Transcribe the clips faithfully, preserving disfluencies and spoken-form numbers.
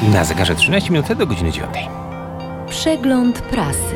Na zegarze trzynaście minut do godziny dziewiątej. Przegląd prasy.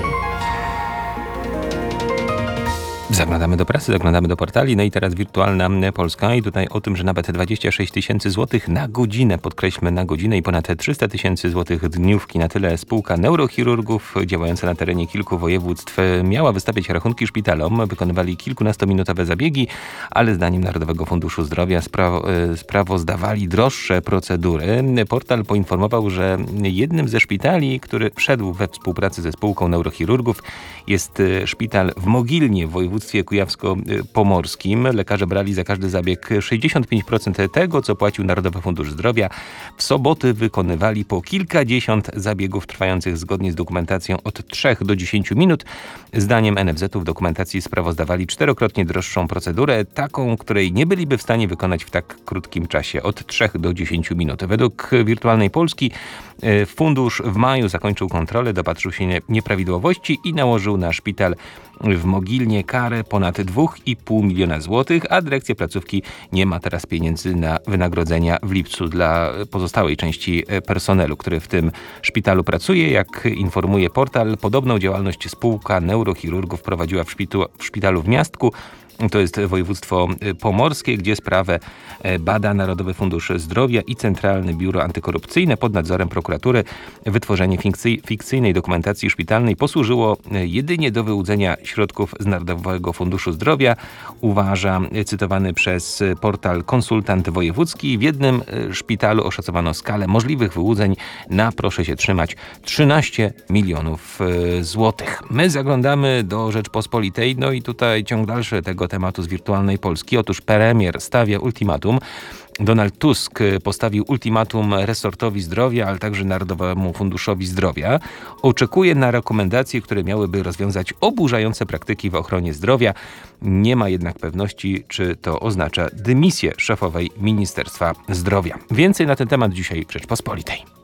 Zaglądamy do prasy, zaglądamy do portali, no i teraz Wirtualna Polska i tutaj o tym, że nawet dwadzieścia sześć tysięcy złotych na godzinę, podkreślmy na godzinę i ponad trzysta tysięcy złotych dniówki. Na tyle spółka neurochirurgów działająca na terenie kilku województw miała wystawiać rachunki szpitalom. Wykonywali kilkunastominutowe zabiegi, ale zdaniem Narodowego Funduszu Zdrowia spra- sprawozdawali droższe procedury. Portal poinformował, że jednym ze szpitali, który wszedł we współpracy ze spółką neurochirurgów, jest szpital w Mogilnie w województwie kujawsko-pomorskim. Lekarze brali za każdy zabieg sześćdziesiąt pięć procent tego, co płacił Narodowy Fundusz Zdrowia. W soboty wykonywali po kilkadziesiąt zabiegów trwających zgodnie z dokumentacją od trzech do dziesięciu minut. Zdaniem en ef zet u w dokumentacji sprawozdawali czterokrotnie droższą procedurę, taką, której nie byliby w stanie wykonać w tak krótkim czasie, od trzech do dziesięciu minut. Według Wirtualnej Polski fundusz w maju zakończył kontrolę, dopatrzył się nieprawidłowości i nałożył na szpital w Mogilnie karę ponad dwa i pół miliona złotych, a dyrekcja placówki nie ma teraz pieniędzy na wynagrodzenia w lipcu dla pozostałej części personelu, który w tym szpitalu pracuje. Jak informuje portal, podobną działalność spółka neurochirurgów prowadziła w, szpitu- w szpitalu w Miastku. To jest województwo pomorskie, gdzie sprawę bada Narodowy Fundusz Zdrowia i Centralne Biuro Antykorupcyjne pod nadzorem prokuratury. Wytworzenie fikcy- fikcyjnej dokumentacji szpitalnej posłużyło jedynie do wyłudzenia środków z Narodowego Funduszu Zdrowia, uważa cytowany przez portal konsultant wojewódzki. W jednym szpitalu oszacowano skalę możliwych wyłudzeń na, proszę się trzymać, trzynaście milionów złotych. My zaglądamy do Rzeczpospolitej, no i tutaj ciąg dalszy tego tematu z Wirtualnej Polski. Otóż premier stawia ultimatum. Donald Tusk postawił ultimatum resortowi zdrowia, ale także Narodowemu Funduszowi Zdrowia. Oczekuje na rekomendacje, które miałyby rozwiązać oburzające praktyki w ochronie zdrowia. Nie ma jednak pewności, czy to oznacza dymisję szefowej Ministerstwa Zdrowia. Więcej na ten temat dzisiaj w Rzeczpospolitej.